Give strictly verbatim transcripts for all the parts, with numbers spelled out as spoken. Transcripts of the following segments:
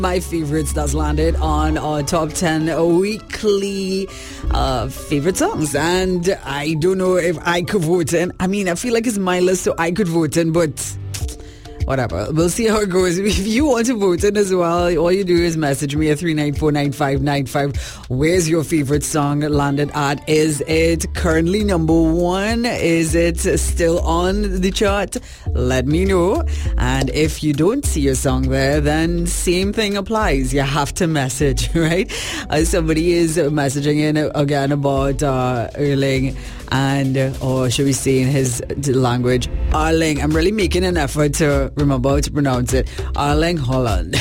My favorites that's landed on our top ten weekly uh, favorite songs. And I don't know if I could vote in. I mean, I feel like it's my list, so I could vote in, but whatever. We'll see how it goes. If you want to vote in as well, all you do is message me at three nine four nine five nine five. Where's your favorite song landed at? Is it currently number one? Is it still on the chart? Let me know. And if you don't see your song there, then same thing applies. You have to message, right? Uh, somebody is messaging in again about uh, Erling and, or should we say in his language, Erling. I'm really making an effort to remember how to pronounce it. Erling Haaland.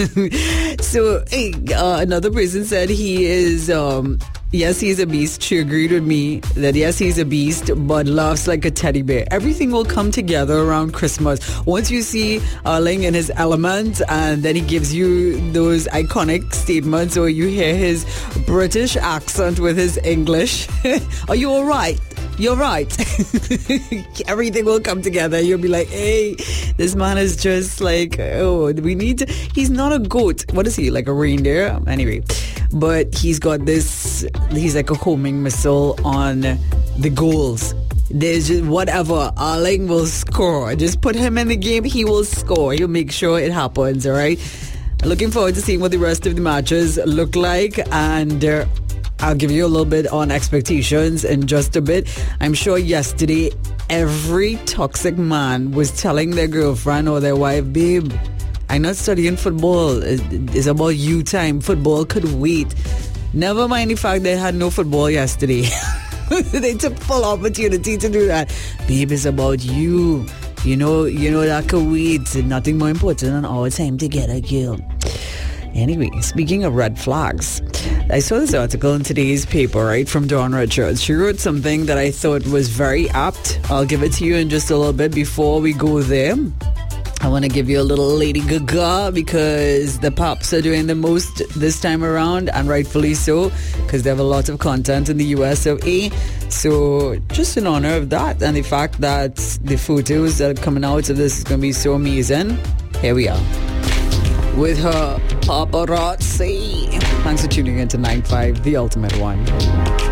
So hey, uh, another person said he is um yes, he's a beast. She agreed with me that yes, he's a beast, but laughs like a teddy bear. Everything will come together around Christmas. Once you see Erling in his element, and then he gives you those iconic statements, or you hear his British accent with his English. Are you all right? You're right. Everything will come together. You'll be like, hey, this man is just like, oh, we need to, he's not a goat. What is he, like a reindeer? Anyway, but he's got this, he's like a homing missile on the goals. There's just whatever, Erling will score. Just put him in the game, he will score. He'll make sure it happens, all right? Looking forward to seeing what the rest of the matches look like, and uh, I'll give you a little bit on expectations in just a bit. I'm sure yesterday every toxic man was telling their girlfriend or their wife, babe, I'm not studying football. It's about you time. Football could wait. Never mind the fact they had no football yesterday. They took full opportunity to do that. Babe, it's about you. You know, you know that could wait. Nothing more important than our time together, girl. Anyway, speaking of red flags, I saw this article in today's paper, right, from Dawn Richards. She wrote something that I thought was very apt. I'll give it to you in just a little bit. Before we go there, I want to give you a little Lady Gaga, because the pops are doing the most this time around, and rightfully so, because they have a lot of content in the U S of A. So just in honor of that, and the fact that the photos that are coming out of this is going to be so amazing, here we are with her paparazzi. Thanks for tuning in to nine five, the ultimate one.